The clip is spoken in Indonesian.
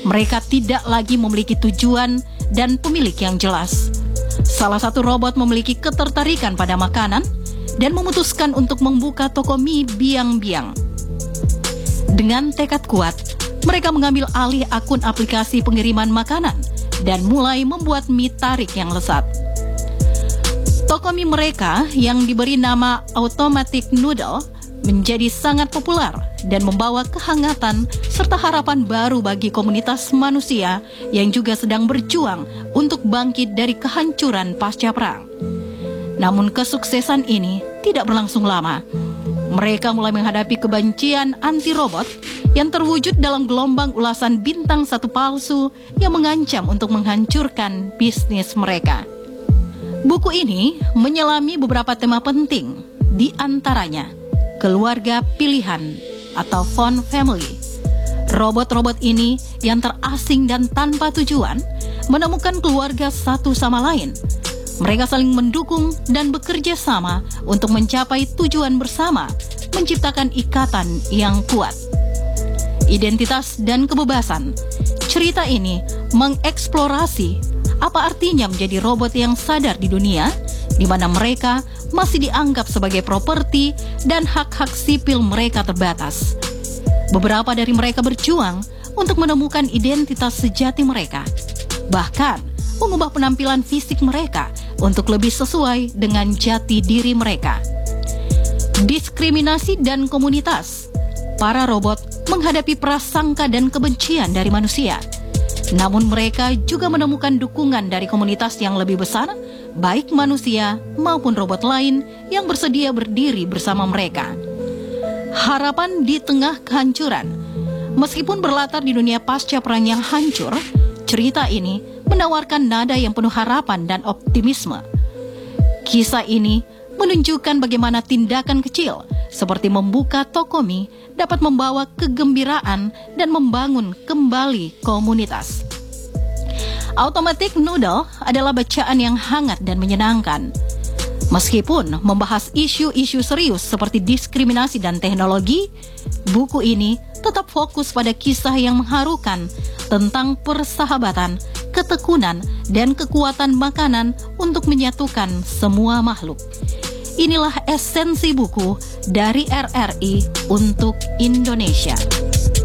Mereka tidak lagi memiliki tujuan dan pemilik yang jelas. Salah satu robot memiliki ketertarikan pada makanan dan memutuskan untuk membuka toko mie biang-biang. Dengan tekad kuat, mereka mengambil alih akun aplikasi pengiriman makanan dan mulai membuat mie tarik yang lezat. Toko mie mereka yang diberi nama Automatic Noodle menjadi sangat populer dan membawa kehangatan serta harapan baru bagi komunitas manusia yang juga sedang berjuang untuk bangkit dari kehancuran pasca perang. Namun kesuksesan ini tidak berlangsung lama. Mereka mulai menghadapi kebencian anti-robot yang terwujud dalam gelombang ulasan bintang satu palsu yang mengancam untuk menghancurkan bisnis mereka. Buku ini menyelami beberapa tema penting, di antaranya keluarga pilihan atau found family. Robot-robot ini yang terasing dan tanpa tujuan menemukan keluarga satu sama lain. Mereka saling mendukung dan bekerja sama untuk mencapai tujuan bersama, menciptakan ikatan yang kuat. Identitas dan kebebasan. Cerita ini mengeksplorasi apa artinya menjadi robot yang sadar di dunia, di mana mereka masih dianggap sebagai properti dan hak-hak sipil mereka terbatas. Beberapa dari mereka berjuang untuk menemukan identitas sejati mereka, bahkan mengubah penampilan fisik mereka untuk lebih sesuai dengan jati diri mereka. Diskriminasi dan komunitas. Para robot menghadapi prasangka dan kebencian dari manusia. Namun mereka juga menemukan dukungan dari komunitas yang lebih besar, baik manusia maupun robot lain yang bersedia berdiri bersama mereka. Harapan di tengah kehancuran. Meskipun berlatar di dunia pasca perang yang hancur, cerita ini menawarkan nada yang penuh harapan dan optimisme. Kisah ini menunjukkan bagaimana tindakan kecil seperti membuka toko mie dapat membawa kegembiraan dan membangun kembali komunitas. Automatic Noodle adalah bacaan yang hangat dan menyenangkan. Meskipun membahas isu-isu serius seperti diskriminasi dan teknologi, buku ini tetap fokus pada kisah yang mengharukan tentang persahabatan, ketekunan, dan kekuatan makanan untuk menyatukan semua makhluk. Inilah esensi buku dari RRI untuk Indonesia.